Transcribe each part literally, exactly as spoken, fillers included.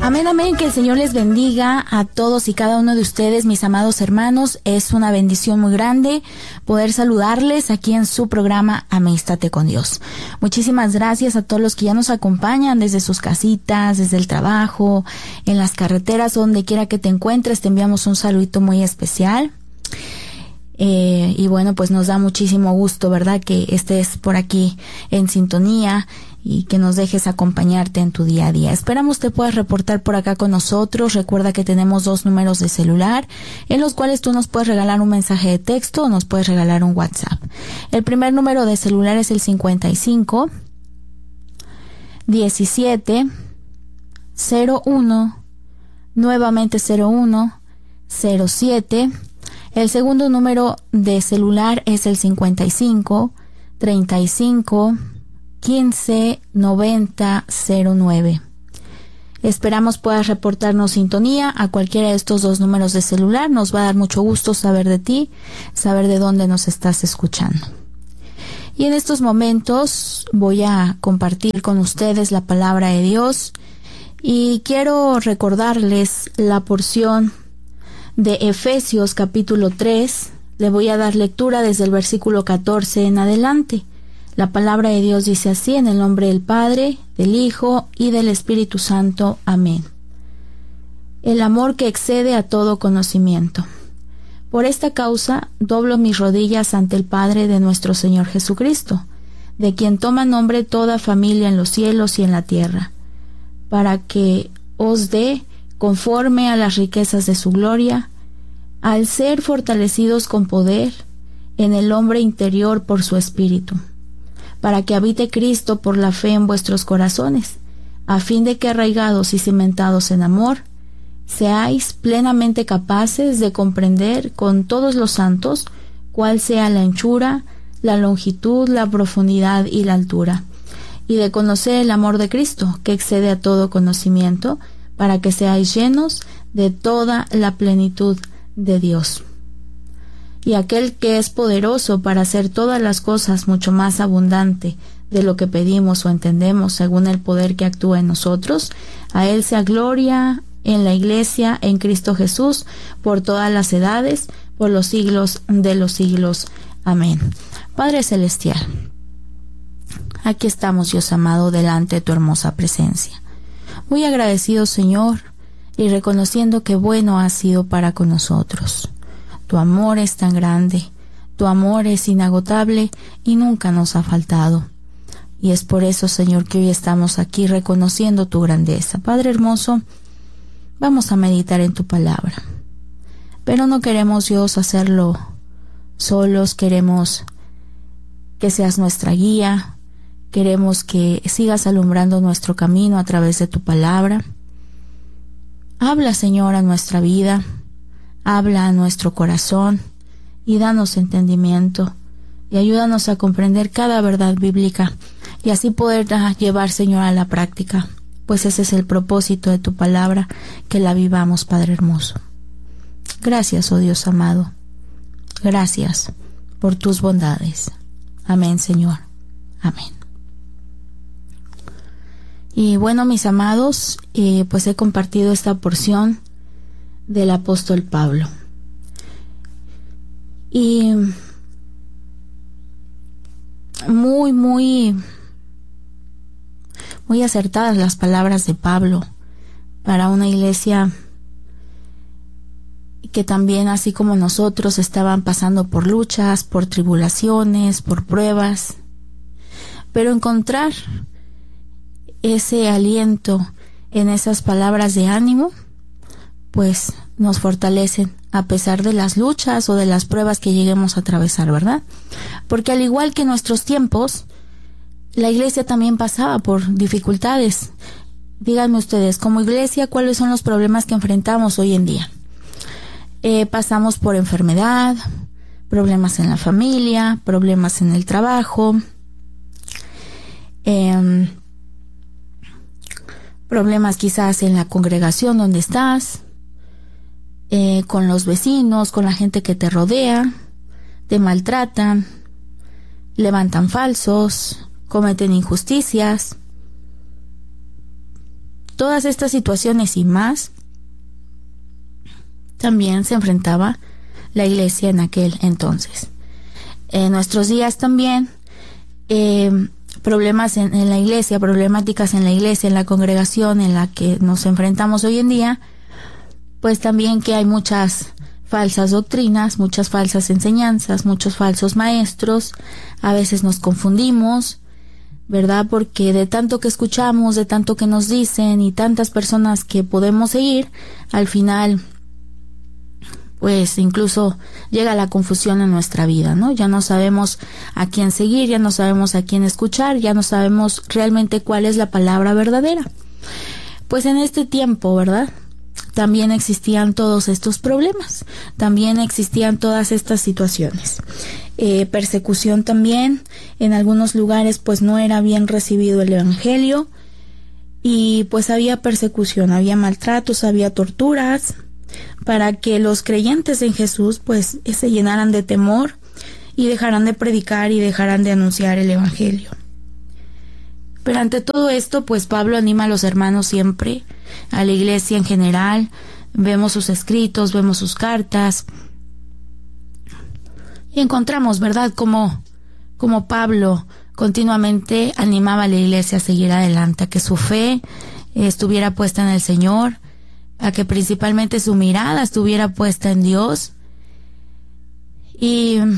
Amén, amén, que el Señor les bendiga a todos y cada uno de ustedes, mis amados hermanos. Es una bendición muy grande poder saludarles aquí en su programa Amístate con Dios. Muchísimas gracias a todos los que ya nos acompañan desde sus casitas, desde el trabajo, en las carreteras, donde quiera que te encuentres. Te enviamos un saludito muy especial. Eh, y bueno, pues nos da muchísimo gusto, ¿verdad?, que estés por aquí en sintonía y que nos dejes acompañarte en tu día a día. Esperamos te puedas reportar por acá con nosotros. Recuerda que tenemos dos números de celular en los cuales tú nos puedes regalar un mensaje de texto o nos puedes regalar un WhatsApp. El primer número de celular es el cincuenta y cinco, diecisiete, cero uno, nuevamente cero uno, cero siete. El segundo número de celular es el cincuenta y cinco, treinta y cinco, quince, noventa, cero nueve. Esperamos puedas reportarnos sintonía a cualquiera de estos dos números de celular. Nos va a dar mucho gusto saber de ti, saber de dónde nos estás escuchando. Y en estos momentos voy a compartir con ustedes la palabra de Dios y quiero recordarles la porción de Efesios capítulo tres. Le voy a dar lectura desde el versículo catorce en adelante. La palabra de Dios dice así: en el nombre del Padre, del Hijo y del Espíritu Santo. Amén. El amor que excede a todo conocimiento. Por esta causa doblo mis rodillas ante el Padre de nuestro Señor Jesucristo, de quien toma nombre toda familia en los cielos y en la tierra, para que os dé, conforme a las riquezas de su gloria, al ser fortalecidos con poder en el hombre interior por su Espíritu, para que habite Cristo por la fe en vuestros corazones, a fin de que, arraigados y cimentados en amor, seáis plenamente capaces de comprender con todos los santos cuál sea la anchura, la longitud, la profundidad y la altura, y de conocer el amor de Cristo, que excede a todo conocimiento, para que seáis llenos de toda la plenitud de Dios. Y aquel que es poderoso para hacer todas las cosas mucho más abundante de lo que pedimos o entendemos, según el poder que actúa en nosotros, a él sea gloria en la Iglesia, en Cristo Jesús, por todas las edades, por los siglos de los siglos. Amén. Padre Celestial, aquí estamos, Dios amado, delante de tu hermosa presencia. Muy agradecido, Señor, y reconociendo que bueno has sido para con nosotros. Tu amor es tan grande, tu amor es inagotable y nunca nos ha faltado. Y es por eso, Señor, que hoy estamos aquí reconociendo tu grandeza. Padre hermoso, vamos a meditar en tu palabra. Pero no queremos, Dios, hacerlo solos. Queremos que seas nuestra guía. Queremos que sigas alumbrando nuestro camino a través de tu palabra. Habla, Señor, a nuestra vida. Habla a nuestro corazón y danos entendimiento y ayúdanos a comprender cada verdad bíblica y así poder llevar, Señor, a la práctica, pues ese es el propósito de tu palabra, que la vivamos, Padre hermoso. Gracias, oh Dios amado. Gracias por tus bondades. Amén, Señor. Amén. Y bueno, mis amados, eh, pues he compartido esta porción del apóstol Pablo. Y muy, muy, muy acertadas las palabras de Pablo para una iglesia que también, así como nosotros, estaban pasando por luchas, por tribulaciones, por pruebas. Pero encontrar ese aliento en esas palabras de ánimo, pues nos fortalecen a pesar de las luchas o de las pruebas que lleguemos a atravesar, ¿verdad? Porque al igual que en nuestros tiempos, la iglesia también pasaba por dificultades. Díganme ustedes, como iglesia, ¿cuáles son los problemas que enfrentamos hoy en día? Eh, pasamos por enfermedad, problemas en la familia, problemas en el trabajo, eh, problemas quizás en la congregación donde estás, Eh, con los vecinos, con la gente que te rodea, te maltratan, levantan falsos, cometen injusticias. Todas estas situaciones y más también se enfrentaba la iglesia en aquel entonces. En nuestros días también, eh, problemas en, en la iglesia, problemáticas en la iglesia, en la congregación en la que nos enfrentamos hoy en día, pues también que hay muchas falsas doctrinas, muchas falsas enseñanzas, muchos falsos maestros. A veces nos confundimos, ¿verdad? Porque de tanto que escuchamos, de tanto que nos dicen y tantas personas que podemos seguir, al final pues incluso llega la confusión en nuestra vida, ¿no? Ya no sabemos a quién seguir, ya no sabemos a quién escuchar, ya no sabemos realmente cuál es la palabra verdadera. Pues en este tiempo, ¿verdad?, también existían todos estos problemas, también existían todas estas situaciones. Eh, persecución también, en algunos lugares pues no era bien recibido el evangelio y pues había persecución, había maltratos, había torturas, para que los creyentes en Jesús pues se llenaran de temor y dejaran de predicar y dejaran de anunciar el evangelio. Pero ante todo esto, pues Pablo anima a los hermanos siempre, a la iglesia en general. Vemos sus escritos, vemos sus cartas y encontramos, ¿verdad?, como, como Pablo continuamente animaba a la iglesia a seguir adelante, a que su fe estuviera puesta en el Señor, a que principalmente su mirada estuviera puesta en Dios y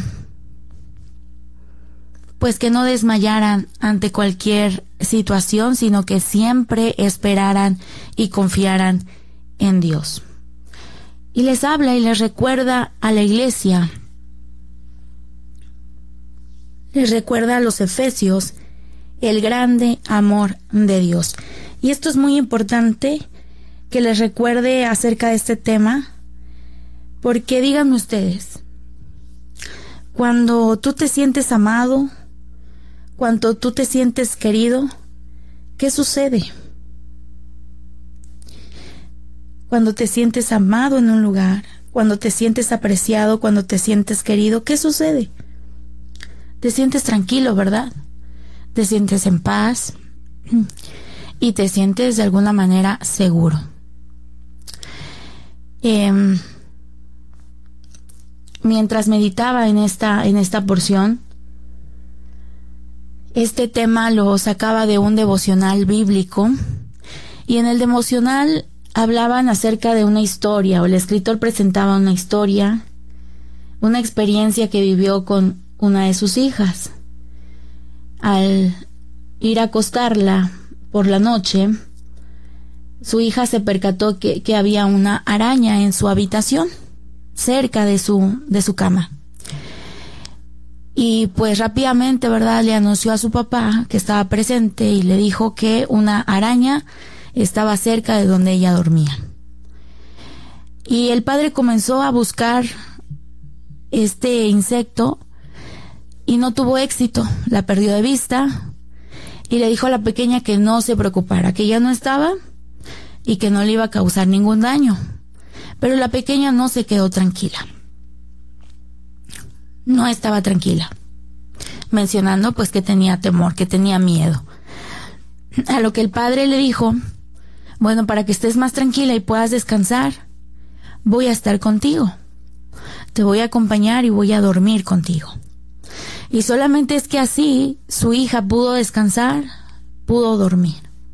pues que no desmayaran ante cualquier situación, sino que siempre esperaran y confiaran en Dios. Y les habla y les recuerda a la iglesia, les recuerda a los efesios el grande amor de Dios. Y esto es muy importante que les recuerde acerca de este tema, porque díganme ustedes, cuando tú te sientes amado, cuando tú te sientes querido, ¿qué sucede? Cuando te sientes amado en un lugar, cuando te sientes apreciado, cuando te sientes querido, ¿qué sucede? Te sientes tranquilo, ¿verdad? Te sientes en paz y te sientes de alguna manera seguro. Eh, mientras meditaba en esta, en esta porción, este tema lo sacaba de un devocional bíblico y en el devocional hablaban acerca de una historia, o el escritor presentaba una historia, una experiencia que vivió con una de sus hijas. Al ir a acostarla por la noche, su hija se percató que, que había una araña en su habitación, cerca de su, de su cama. Y pues rápidamente, ¿verdad?, le anunció a su papá que estaba presente y le dijo que una araña estaba cerca de donde ella dormía. Y el padre comenzó a buscar este insecto y no tuvo éxito, la perdió de vista y le dijo a la pequeña que no se preocupara, que ya no estaba y que no le iba a causar ningún daño. Pero la pequeña no se quedó tranquila. No estaba tranquila, mencionando pues que tenía temor, que tenía miedo. A lo que el padre le dijo: bueno, para que estés más tranquila y puedas descansar, voy a estar contigo, te voy a acompañar y voy a dormir contigo. Y solamente es que así su hija pudo descansar, pudo dormir.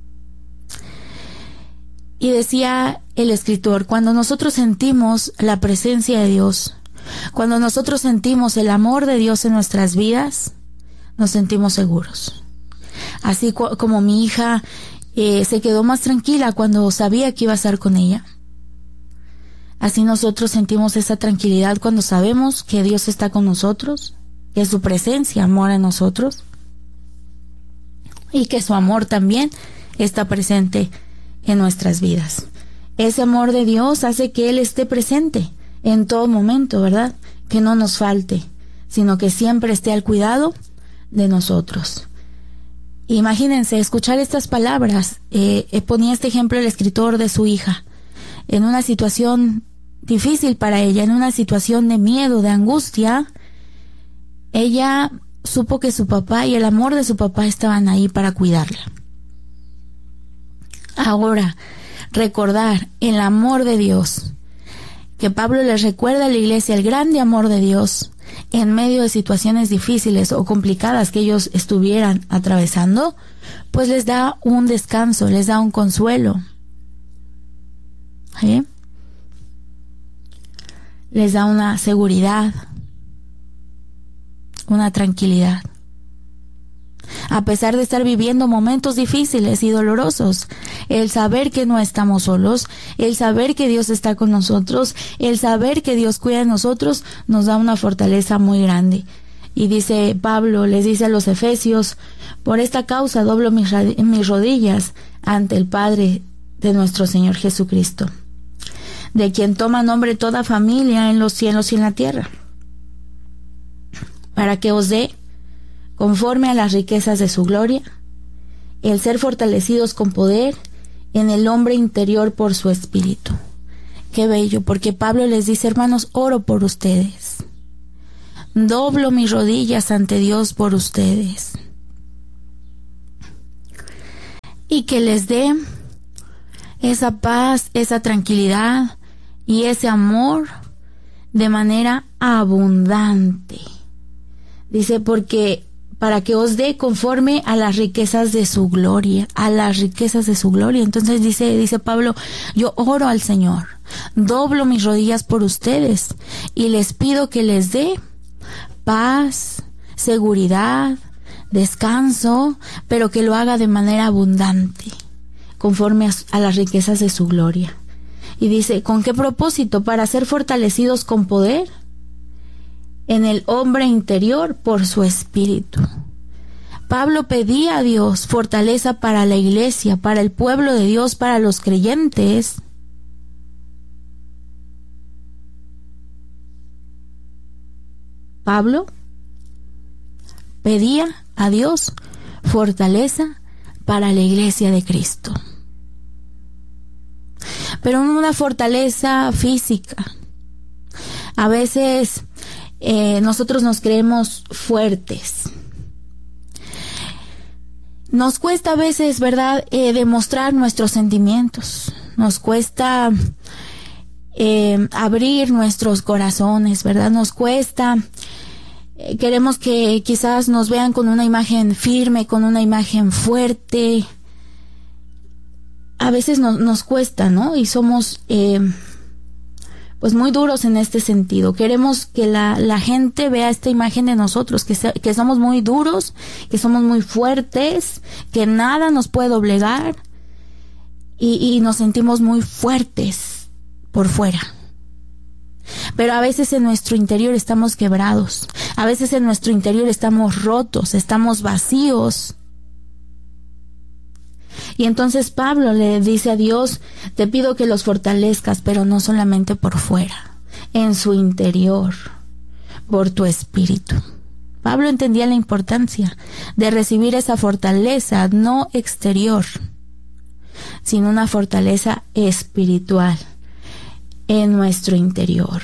Y decía el escritor, cuando nosotros sentimos la presencia de Dios, cuando nosotros sentimos el amor de Dios en nuestras vidas, nos sentimos seguros. Así co- como mi hija eh, se quedó más tranquila cuando sabía que iba a estar con ella, así nosotros sentimos esa tranquilidad cuando sabemos que Dios está con nosotros, que su presencia mora en nosotros y que su amor también está presente en nuestras vidas. Ese amor de Dios hace que Él esté presente en todo momento, ¿verdad? Que no nos falte, sino que siempre esté al cuidado de nosotros. Imagínense escuchar estas palabras. Eh, eh, ponía este ejemplo el escritor de su hija, en una situación difícil para ella, en una situación de miedo, de angustia. Ella supo que su papá y el amor de su papá estaban ahí para cuidarla. Ahora, recordar el amor de Dios, que Pablo les recuerda a la iglesia el grande amor de Dios en medio de situaciones difíciles o complicadas que ellos estuvieran atravesando, pues les da un descanso, les da un consuelo. ¿Sí? Les da una seguridad, una tranquilidad. A pesar de estar viviendo momentos difíciles y dolorosos, el saber que no estamos solos, el saber que Dios está con nosotros, el saber que Dios cuida de nosotros, nos da una fortaleza muy grande. Y dice Pablo, les dice a los efesios, por esta causa doblo mis, mis rodillas ante el Padre de nuestro Señor Jesucristo, de quien toma nombre toda familia en los cielos y en la tierra, para que os dé, conforme a las riquezas de su gloria, el ser fortalecidos con poder en el hombre interior por su espíritu. Qué bello, porque Pablo les dice, hermanos, oro por ustedes. Doblo mis rodillas ante Dios por ustedes. Y que les dé esa paz, esa tranquilidad y ese amor de manera abundante. Dice, porque para que os dé conforme a las riquezas de su gloria, a las riquezas de su gloria. Entonces dice, dice Pablo, yo oro al Señor, doblo mis rodillas por ustedes y les pido que les dé paz, seguridad, descanso, pero que lo haga de manera abundante, conforme a, a las riquezas de su gloria. Y dice, ¿con qué propósito? Para ser fortalecidos con poder en el hombre interior por su espíritu. Pablo pedía a Dios fortaleza para la iglesia, para el pueblo de Dios, para los creyentes. Pablo pedía a Dios fortaleza para la iglesia de Cristo. Pero no una fortaleza física. A veces Eh, nosotros nos creemos fuertes. Nos cuesta a veces, ¿verdad?, eh, demostrar nuestros sentimientos. Nos cuesta eh, abrir nuestros corazones, ¿verdad? Nos cuesta. Eh, queremos que quizás nos vean con una imagen firme, con una imagen fuerte. A veces no, nos cuesta, ¿no? Y somos Eh, pues muy duros en este sentido. Queremos que la, la gente vea esta imagen de nosotros, que, se, que somos muy duros, que somos muy fuertes, que nada nos puede doblegar y, y nos sentimos muy fuertes por fuera. Pero a veces en nuestro interior estamos quebrados, a veces en nuestro interior estamos rotos, estamos vacíos. Y entonces Pablo le dice a Dios, te pido que los fortalezcas, pero no solamente por fuera, en su interior, por tu espíritu. Pablo entendía la importancia de recibir esa fortaleza, no exterior, sino una fortaleza espiritual en nuestro interior.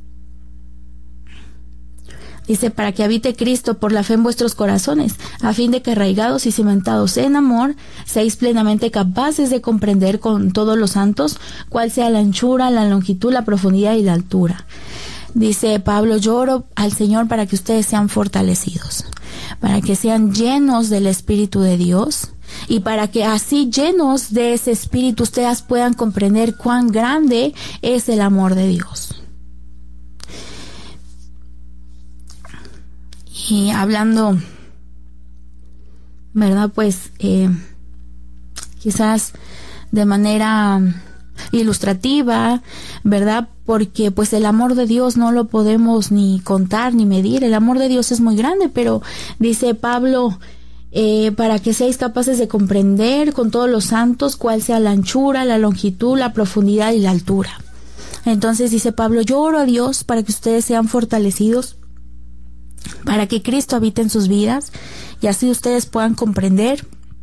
Dice, para que habite Cristo por la fe en vuestros corazones, a fin de que arraigados y cimentados en amor, seáis plenamente capaces de comprender con todos los santos cuál sea la anchura, la longitud, la profundidad y la altura. Dice Pablo, yo oro al Señor para que ustedes sean fortalecidos, para que sean llenos del Espíritu de Dios y para que así llenos de ese Espíritu ustedes puedan comprender cuán grande es el amor de Dios. Y hablando, ¿verdad? Pues eh, quizás de manera ilustrativa, ¿verdad? Porque pues el amor de Dios no lo podemos ni contar ni medir. El amor de Dios es muy grande, pero dice Pablo, eh, para que seáis capaces de comprender con todos los santos cuál sea la anchura, la longitud, la profundidad y la altura. Entonces dice Pablo, yo oro a Dios para que ustedes sean fortalecidos, para que Cristo habite en sus vidas y así ustedes puedan comprender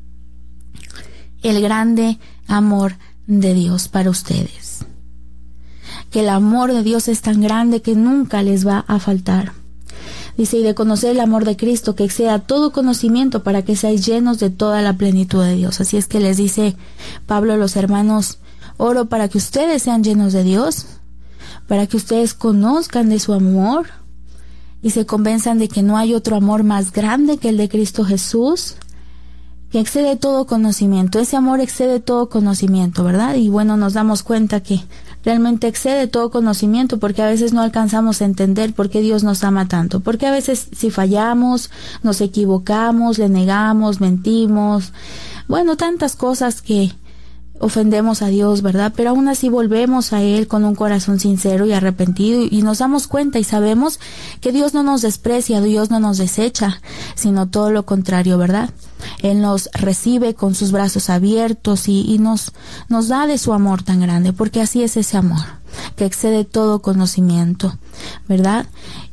el grande amor de Dios para ustedes. Que el amor de Dios es tan grande que nunca les va a faltar. Dice, y de conocer el amor de Cristo que exceda todo conocimiento, para que seáis llenos de toda la plenitud de Dios. Así es que les dice Pablo a los hermanos, oro para que ustedes sean llenos de Dios, para que ustedes conozcan de su amor y se convenzan de que no hay otro amor más grande que el de Cristo Jesús, que excede todo conocimiento. Ese amor excede todo conocimiento, ¿verdad? Y bueno, nos damos cuenta que realmente excede todo conocimiento, porque a veces no alcanzamos a entender por qué Dios nos ama tanto. Porque a veces si fallamos, nos equivocamos, le negamos, mentimos, bueno, tantas cosas que ofendemos a Dios, ¿verdad? Pero aún así volvemos a Él con un corazón sincero y arrepentido, y nos damos cuenta y sabemos que Dios no nos desprecia, Dios no nos desecha, sino todo lo contrario, ¿verdad? Él nos recibe con sus brazos abiertos y, y nos, nos da de su amor tan grande, porque así es ese amor, que excede todo conocimiento, ¿verdad?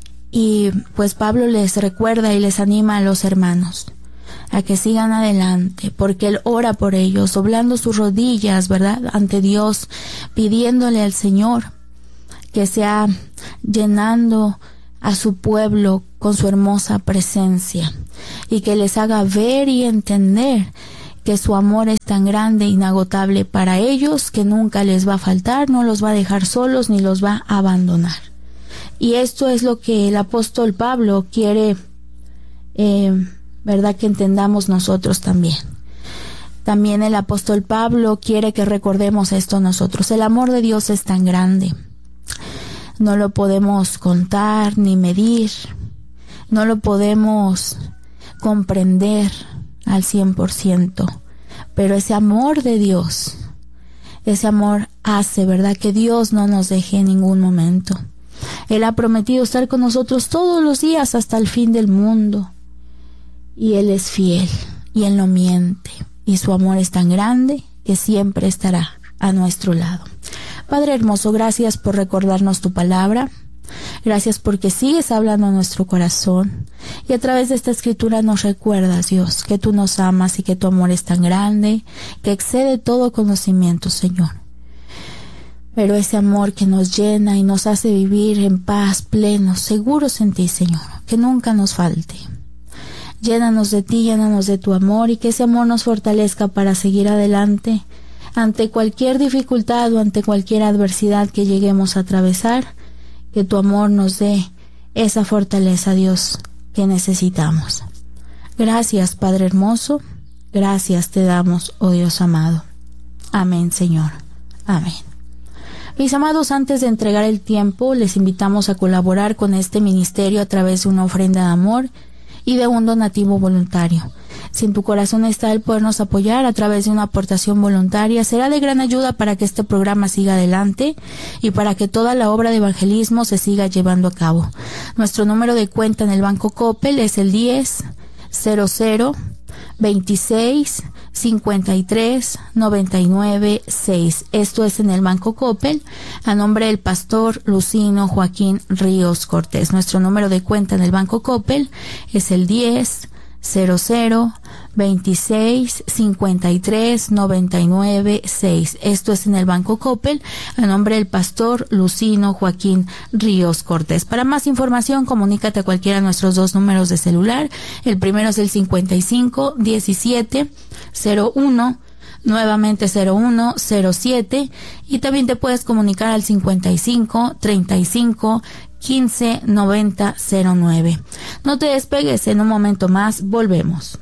Y pues Pablo les recuerda y les anima a los hermanos a que sigan adelante, porque Él ora por ellos, doblando sus rodillas, ¿verdad?, ante Dios, pidiéndole al Señor que sea llenando a su pueblo con su hermosa presencia, y que les haga ver y entender que su amor es tan grande e inagotable para ellos, que nunca les va a faltar, no los va a dejar solos ni los va a abandonar. Y esto es lo que el apóstol Pablo quiere, eh, ¿verdad?, que entendamos nosotros también. También el apóstol Pablo quiere que recordemos esto nosotros. El amor de Dios es tan grande. No lo podemos contar ni medir. No lo podemos comprender al cien por ciento. Pero ese amor de Dios, ese amor hace, ¿verdad?, que Dios no nos deje en ningún momento. Él ha prometido estar con nosotros todos los días hasta el fin del mundo. Y Él es fiel, y Él no miente, y su amor es tan grande que siempre estará a nuestro lado. Padre hermoso, gracias por recordarnos tu palabra, gracias porque sigues hablando a nuestro corazón, y a través de esta escritura nos recuerdas, Dios, que tú nos amas y que tu amor es tan grande, que excede todo conocimiento, Señor. Pero ese amor que nos llena y nos hace vivir en paz, plenos, seguros en ti, Señor, que nunca nos falte. Llénanos de ti, llénanos de tu amor, y que ese amor nos fortalezca para seguir adelante ante cualquier dificultad o ante cualquier adversidad que lleguemos a atravesar. Que tu amor nos dé esa fortaleza, Dios, que necesitamos. Gracias, Padre hermoso, gracias te damos, oh Dios amado. Amén, Señor. Amén. Mis amados, antes de entregar el tiempo, les invitamos a colaborar con este ministerio a través de una ofrenda de amor y de un donativo voluntario. Si en tu corazón está el podernos apoyar a través de una aportación voluntaria, será de gran ayuda para que este programa siga adelante y para que toda la obra de evangelismo se siga llevando a cabo. Nuestro número de cuenta en el Banco Coppel es el diez cero cero veintiséis cincuenta y tres noventa y nueve seis. Esto es en el Banco Coppel, a nombre del pastor Lucino Joaquín Ríos Cortés. Nuestro número de cuenta en el Banco Coppel es el diez cero cero veintiséis cincuenta y tres noventa y nueve seis. Esto es en el Banco Coppel, a nombre del pastor Lucino Joaquín Ríos Cortés. Para más información, comunícate a cualquiera de nuestros dos números de celular. El primero es el cincuenta y cinco diecisiete cero uno, nuevamente cero uno cero siete, y también te puedes comunicar al cincuenta y cinco treinta y cinco quince noventa cero nueve. No te despegues, en un momento más volvemos.